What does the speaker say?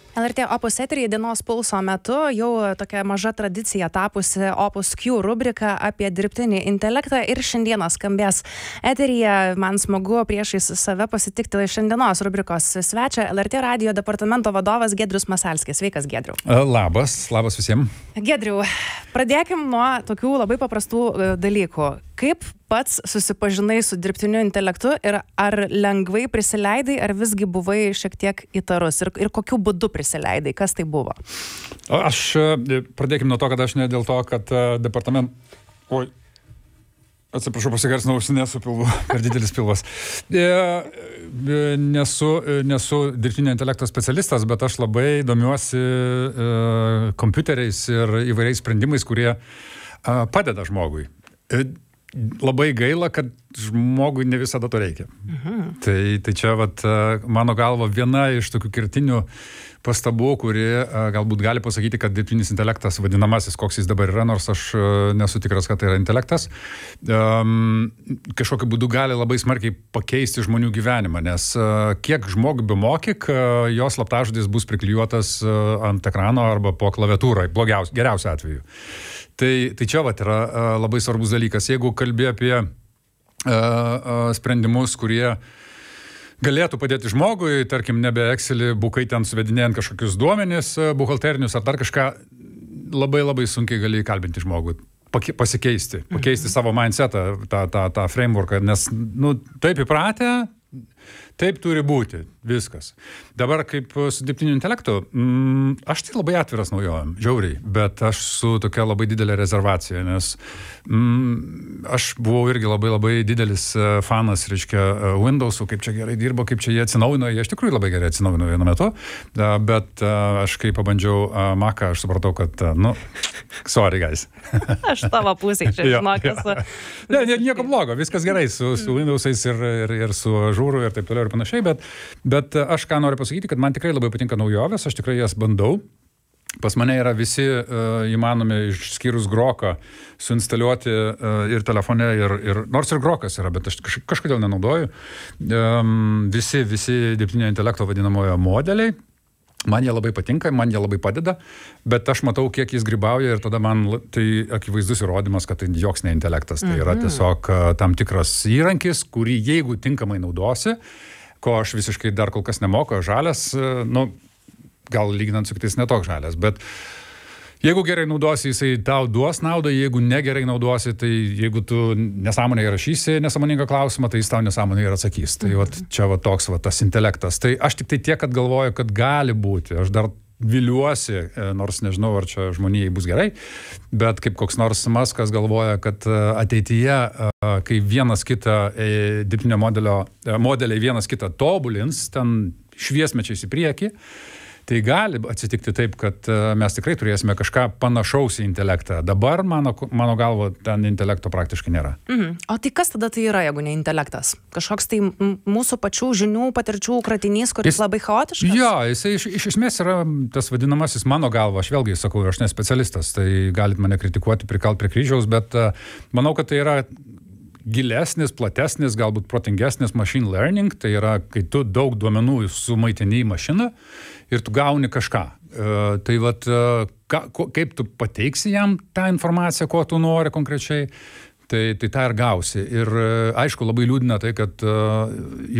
LRT Opus eteryje dienos pulso metu jau tokia maža tradicija tapusi Opus Q rubrika apie dirbtinį intelektą ir šiandieną skambės eteryje. Man smagu priešais save pasitikti šiandienos rubrikos svečią, LRT radijo departamento vadovas Giedrius Masalskis. Sveikas, Giedriu. Labas visiems. Giedriu, pradėkim nuo tokių labai paprastų dalykų. Kaip pats susipažinai su dirbtiniu intelektu ir ar lengvai prisileidai, ar visgi buvai šiek tiek įtarus ir kokiu būdu prisileidai, kas tai buvo? Pradėkim nuo to, kad aš ne dėl to, kad atsiprašau, pasigarsinau ausinės su pilvu, per didelis pilvas. Nesu dirbtinio intelekto specialistas, bet aš labai domiuosi kompiuteriais ir įvairiais sprendimais, kurie padeda žmogui. Labai gaila, kad žmogui ne visada to reikia. Tai čia mano galva viena iš tokių kertinių pastabų, kuri galbūt gali pasakyti, kad dirbtinis intelektas vadinamasis, koks jis dabar yra, nors aš nesu tikras, kad tai yra intelektas, kažkokiu būdu gali labai smarkiai pakeisti žmonių gyvenimą, nes kiek žmogų bemokyk, jos slaptažodis bus priklijuotas ant ekrano arba po klaviatūrai, geriausiu atveju. Tai čia yra labai svarbus dalykas. Jeigu kalbė apie sprendimus, kurie galėtų padėti žmogui, tarkim, nebe Excelį, bukai ten suvedinėjant kažkokius duomenis, buhalterinius ar dar kažką, labai sunkiai gali kalbinti žmogų. Pasikeisti savo mindsetą, tą frameworką, nes taip įpratę, taip turi būti, viskas. Dabar kaip su dirbtiniu intelektu, aš tai labai atviras naujovėm, žiauriai, bet aš su tokia labai didelė rezervacija, nes aš buvau irgi labai didelis fanas, reiškia, Windows'ų, kaip čia gerai dirbo, kaip čia jie atsinaujino, jie iš tikrųjų labai gerai atsinaujino vienu metu, bet aš kai pabandžiau Mac'ą, aš supratau, kad, sorry guys. Aš tavo pusėj, čia žinok, esu. Nieko blogo, viskas gerai su Windows'ais ir su Azure'u ir taip toliau ir panašiai, bet aš ką noriu pasakyti, kad man tikrai labai patinka naujovės, aš tikrai jas bandau. Pas mane yra visi įmanomi, išskyrus Groką, suinstaliuoti ir telefone, nors ir Grokas yra, bet aš kažkodėl nenaudoju. Visi dirbtinio intelekto vadinamojo modeliai. Man jie labai patinka, man jie labai padeda, bet aš matau, kiek jis grybauja ir tada man tai akivaizdus įrodymas, kad tai joks ne intelektas. Tai yra tiesiog tam tikras įrankis, kurį jeigu tinkamai naudosi, ko aš visiškai dar kol kas nemoku, žalias, gal lyginant su kitais netoks žalias, bet jeigu gerai naudosi, jisai tau duos naudą, jeigu negerai naudosi, tai jeigu tu nesąmonėj rašysi nesąmoningą klausimą, tai jis tau nesąmonėj ir atsakys. Tai čia toks tas intelektas. Tai aš tik tai tiek, kad galvoju, kad gali būti. Aš dar viliuosi, nors nežinau, ar čia žmonijai bus gerai, bet kaip koks nors Muskas galvoja, kad ateityje, kai vienas kitą dirbtinio modeliai vienas kitą tobulins, ten šviesmečiais į priekį, tai gali atsitikti taip, kad mes tikrai turėsime kažką panašaus į intelektą. Dabar, mano galvo, ten intelekto praktiškai nėra. O tai kas tada tai yra, jeigu ne intelektas? Kažkoks tai mūsų pačių žinių, patirčių kratinys, kuris labai chaotiškas? Jo, jisai iš esmės yra tas vadinamasis mano galva, aš vėlgi sakau, aš ne specialistas, tai galit mane kritikuoti, prikalt prie kryžiaus, bet manau, kad tai yra gilesnis, platesnis, galbūt protingesnis machine learning, tai yra, kai tu daug duomenų sumaitini į mašiną ir tu gauni kažką. Tai kaip tu pateiksi jam tą informaciją, ko tu nori konkrečiai, tai tą ir gausi. Ir aišku, labai liūdina tai, kad